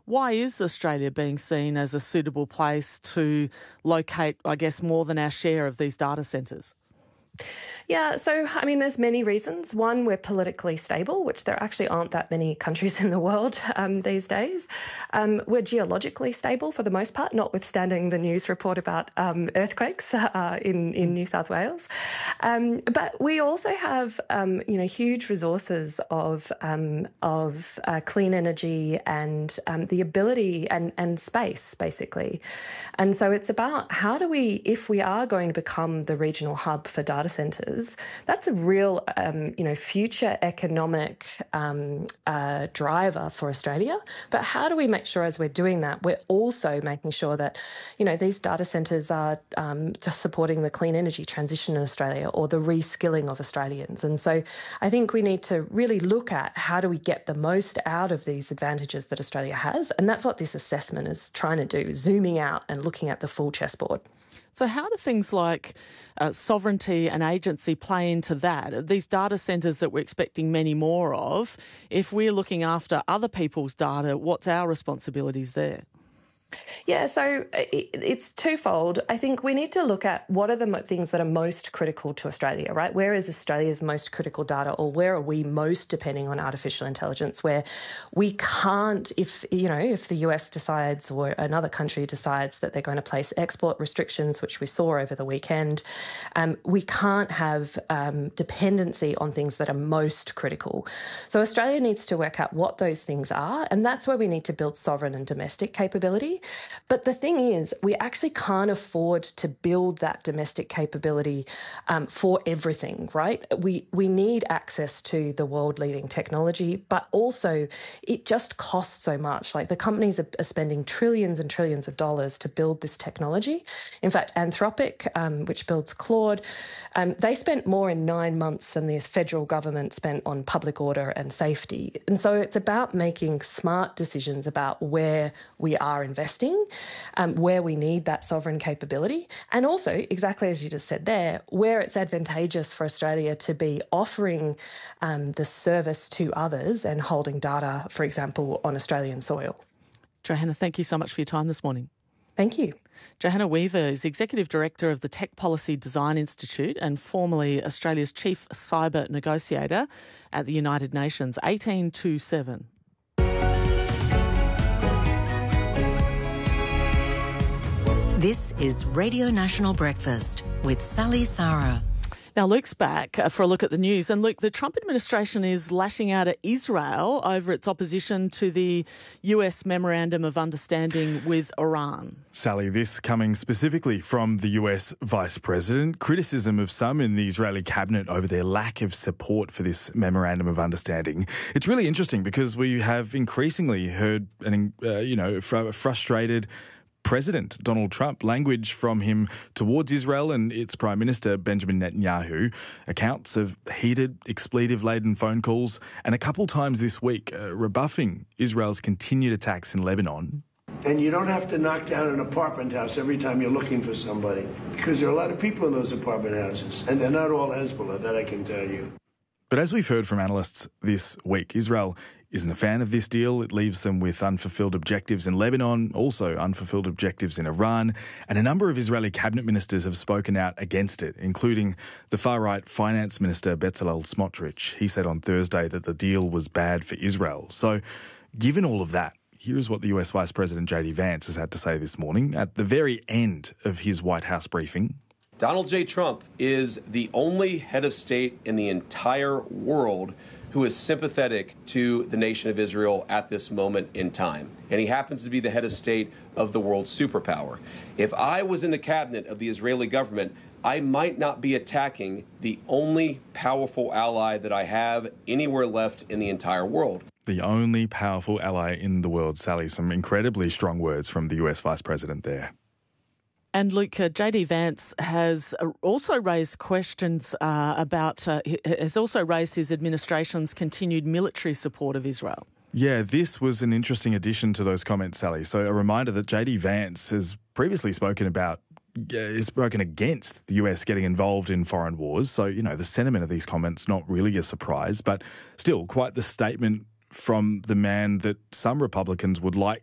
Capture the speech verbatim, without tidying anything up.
Why is Australia being seen as a suitable place to locate, I guess, more than our share of these data centres? Yeah, so, I mean, there's many reasons. One, we're politically stable, which there actually aren't that many countries in the world um, these days. Um, we're geologically stable for the most part, notwithstanding the news report about um, earthquakes uh, in, in New South Wales. Um, but we also have, um, you know, huge resources of, um, of uh, clean energy and um, the ability and, and space, basically. And so it's about how do we, if we are going to become the regional hub for data centres, that's a real, um, you know, future economic um, uh, driver for Australia. But how do we make sure as we're doing that, we're also making sure that, you know, these data centres are um, just supporting the clean energy transition in Australia or the reskilling of Australians. And so I think we need to really look at how do we get the most out of these advantages that Australia has. And that's what this assessment is trying to do, zooming out and looking at the full chessboard. So how do things like uh, sovereignty and agency play into that? These data centres that we're expecting many more of, if we're looking after other people's data, what's our responsibilities there? Yeah, so it's twofold. I think we need to look at what are the things that are most critical to Australia, right? Where is Australia's most critical data, or where are we most depending on artificial intelligence, where we can't, if, you know, if the U S decides or another country decides that they're going to place export restrictions, which we saw over the weekend, um, we can't have um, dependency on things that are most critical. So Australia needs to work out what those things are, and that's where we need to build sovereign and domestic capability. But the thing is, we actually can't afford to build that domestic capability um, for everything, right? We we need access to the world-leading technology, but also it just costs so much. Like the companies are, are spending trillions and trillions of dollars to build this technology. In fact, Anthropic, um, which builds Claude, um, they spent more in nine months than the federal government spent on public order and safety. And so it's about making smart decisions about where we are investing. Um, where we need that sovereign capability, and also, exactly as you just said there, where it's advantageous for Australia to be offering um, the service to others and holding data, for example, on Australian soil. Johanna, thank you so much for your time this morning. Thank you. Johanna Weaver is Executive Director of the Tech Policy Design Institute and formerly Australia's Chief Cyber Negotiator at the United Nations. eighteen twenty-seven. This is Radio National Breakfast with Sally Sarah. Now, Luke's back for a look at the news. And Luke, the Trump administration is lashing out at Israel over its opposition to the U S Memorandum of Understanding with Iran. Sally, this coming specifically from the U S Vice President. Criticism of some in the Israeli cabinet over their lack of support for this Memorandum of Understanding. It's really interesting because we have increasingly heard, an, uh, you know, fr- frustrated President Donald Trump, language from him towards Israel and its Prime Minister Benjamin Netanyahu, accounts of heated, expletive-laden phone calls, and a couple times this week uh, rebuffing Israel's continued attacks in Lebanon. And you don't have to knock down an apartment house every time you're looking for somebody, because there are a lot of people in those apartment houses, and they're not all Hezbollah, that I can tell you. But as we've heard from analysts this week, Israel isn't a fan of this deal. It leaves them with unfulfilled objectives in Lebanon, also unfulfilled objectives in Iran, and a number of Israeli cabinet ministers have spoken out against it, including the far-right finance minister Bezalel Smotrich. He said on Thursday that the deal was bad for Israel. So, given all of that, here is what the U S Vice President J D Vance has had to say this morning at the very end of his White House briefing. Donald J. Trump is the only head of state in the entire world who is sympathetic to the nation of Israel at this moment in time. And he happens to be the head of state of the world's superpower. If I was in the cabinet of the Israeli government, I might not be attacking the only powerful ally that I have anywhere left in the entire world. The only powerful ally in the world, Sally. Some incredibly strong words from the U S Vice President there. And Luke, uh, J D Vance has also raised questions uh, about, uh, has also raised his administration's continued military support of Israel. Yeah, this was an interesting addition to those comments, Sally. So a reminder that J D Vance has previously spoken about, uh, has spoken against the U S getting involved in foreign wars. So, you know, the sentiment of these comments, not really a surprise, but still quite the statement from the man that some Republicans would like